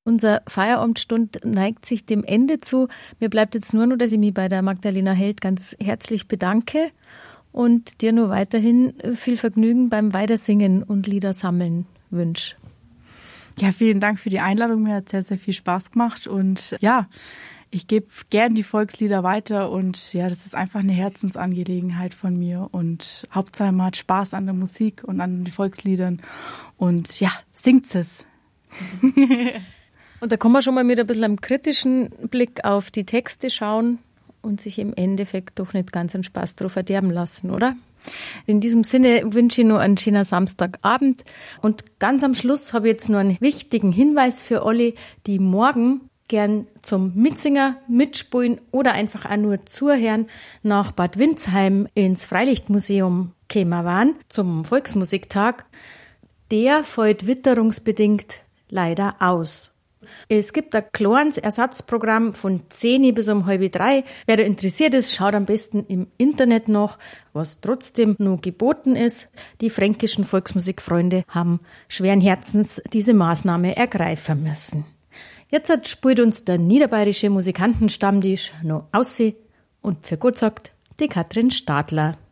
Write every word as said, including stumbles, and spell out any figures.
Unser Feierabendstund neigt sich dem Ende zu. Mir bleibt jetzt nur noch, dass ich mich bei der Magdalena Held ganz herzlich bedanke und dir nur weiterhin viel Vergnügen beim Weitersingen und Lieder sammeln wünsche. Ja, vielen Dank für die Einladung. Mir hat sehr, sehr viel Spaß gemacht und ja, ich gebe gern die Volkslieder weiter und ja, das ist einfach eine Herzensangelegenheit von mir und Hauptsache man hat Spaß an der Musik und an den Volksliedern und ja, singt es. Und da kann man schon mal mit ein bisschen einem kritischen Blick auf die Texte schauen und sich im Endeffekt doch nicht ganz einen Spaß drauf verderben lassen, oder? In diesem Sinne wünsche ich nur einen schönen Samstagabend. Und ganz am Schluss habe ich jetzt nur einen wichtigen Hinweis für alle, die morgen gern zum Mitsinger, Mitspielen oder einfach auch nur zuhören nach Bad Windsheim ins Freilichtmuseum gekommen waren, zum Volksmusiktag. Der fällt witterungsbedingt leider aus. Es gibt ein kleines Ersatzprogramm von zehn bis um halb drei. Wer da interessiert ist, schaut am besten im Internet nach, was trotzdem nur geboten ist. Die fränkischen Volksmusikfreunde haben schweren Herzens diese Maßnahme ergreifen müssen. Jetzt spielt uns der niederbayerische Musikantenstammtisch noch aussehen und für Gott sagt die Katrin Stadler.